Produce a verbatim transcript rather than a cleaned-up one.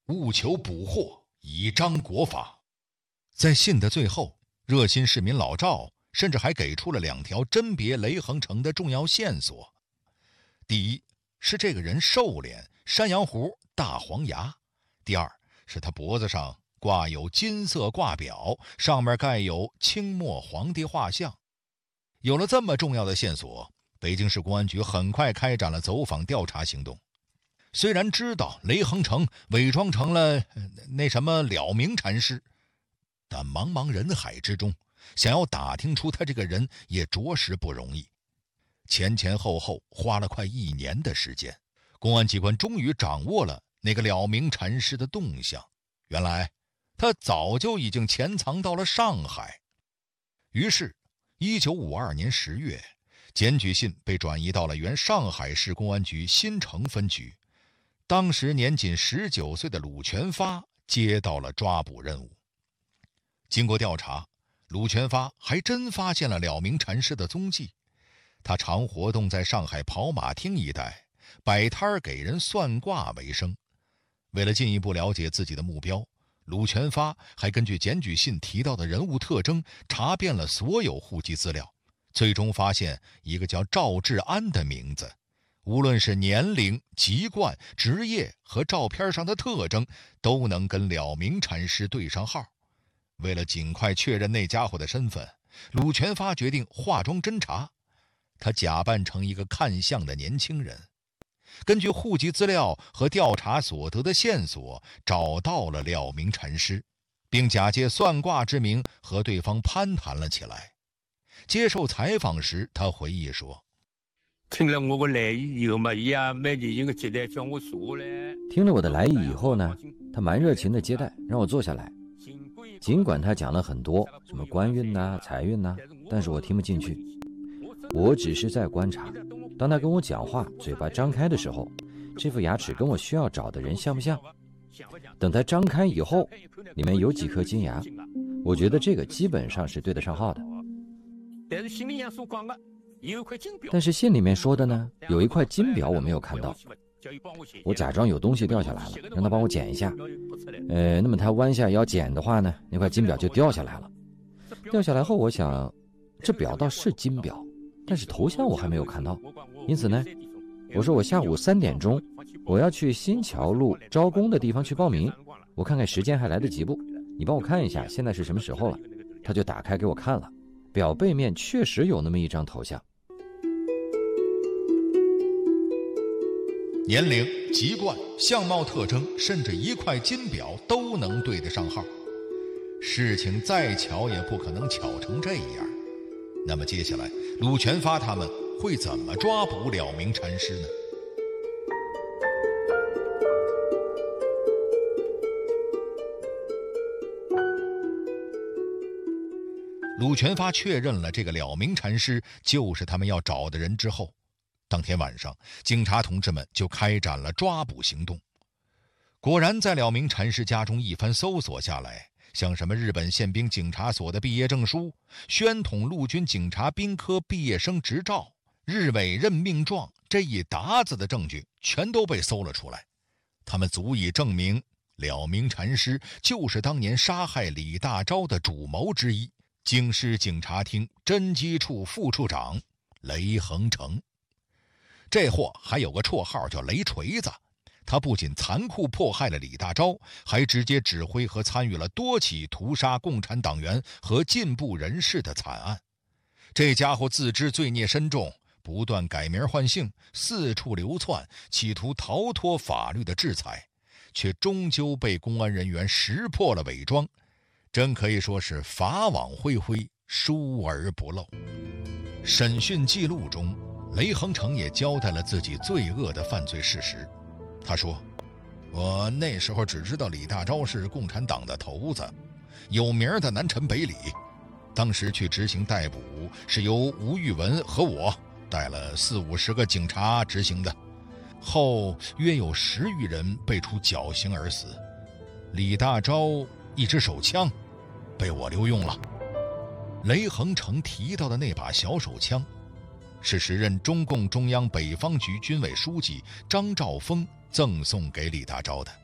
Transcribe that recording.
务求捕获，以彰国法。在信的最后，热心市民老赵甚至还给出了两条甄别雷恒成的重要线索。第一，是这个人瘦脸，山羊胡，大黄牙；第二，是他脖子上挂有金色挂表，上面盖有清末皇帝画像。有了这么重要的线索，北京市公安局很快开展了走访调查行动。虽然知道雷恒成伪装成了那什么了明禅师，但茫茫人海之中，想要打听出他这个人也着实不容易。前前后后花了快一年的时间，公安机关终于掌握了那个了明禅师的动向。原来他早就已经潜藏到了上海。于是一九五二年十月，检举信被转移到了原上海市公安局新城分局。当时年仅十九岁的鲁全发接到了抓捕任务。经过调查，鲁全发还真发现了了明禅师的踪迹。他常活动在上海跑马厅一带，摆摊给人算卦为生。为了进一步了解自己的目标，鲁全发还根据检举信提到的人物特征查遍了所有户籍资料，最终发现一个叫赵志安的名字。无论是年龄、籍贯、职业和照片上的特征，都能跟了明禅师对上号。为了尽快确认那家伙的身份，鲁全发决定化妆侦查。他假扮成一个看相的年轻人，根据户籍资料和调查所得的线索，找到了了明禅师，并假借算卦之名和对方攀谈了起来。接受采访时，他回忆说： 听了我的来意以后嘛，伊也蛮热情的接待，叫我坐嘞。 听了我的来意以后呢，他蛮热情的接待，让我坐下来。尽管他讲了很多什么官运呐、财运呐，但是我听不进去。我只是在观察，当他跟我讲话，嘴巴张开的时候，这副牙齿跟我需要找的人像不像？等他张开以后，里面有几颗金牙，我觉得这个基本上是对得上号的。 但是信里向所讲的，有一块金表。 但是信里面说的呢，有一块金表我没有看到。我假装有东西掉下来了，让他帮我捡一下。呃，那么他弯下腰捡的话呢，那块金表就掉下来了。掉下来后，我想，这表倒是金表，但是头像我还没有看到。因此呢，我说我下午三点钟，我要去新桥路招工的地方去报名，我看看时间还来得及不？你帮我看一下现在是什么时候了。他就打开给我看了，表背面确实有那么一张头像。 年龄、籍贯、相貌特征，甚至一块金表都能对得上号。事情再巧也不可能巧成这样。那么接下来，鲁全发他们会怎么抓捕了明禅师呢？鲁全发确认了这个了明禅师就是他们要找的人之后，当天晚上，警察同志们就开展了抓捕行动。果然，在了明禅师家中一番搜索下来，像什么日本宪兵警察所的毕业证书、宣统陆军警察兵科毕业生执照、日伪任命状这一沓子的证据全都被搜了出来。他们足以证明了明禅师就是当年杀害李大钊的主谋之一，京师警察厅侦缉处副处长雷恒成。这货还有个绰号叫雷锤子，他不仅残酷迫害了李大钊，还直接指挥和参与了多起屠杀共产党员和进步人士的惨案。这家伙自知罪孽深重，不断改名换姓，四处流窜，企图逃脱法律的制裁，却终究被公安人员识破了伪装，真可以说是法网恢恢，疏而不漏。审讯记录中，雷恒成也交代了自己罪恶的犯罪事实。他说，我那时候只知道李大钊是共产党的头子，有名的南陈北李。当时去执行逮捕是由吴玉文和我带了四五十个警察执行的，后约有十余人被处绞刑而死。李大钊一支手枪被我留用了。雷恒成提到的那把小手枪是时任中共中央北方局军委书记张兆丰赠送给李大钊的。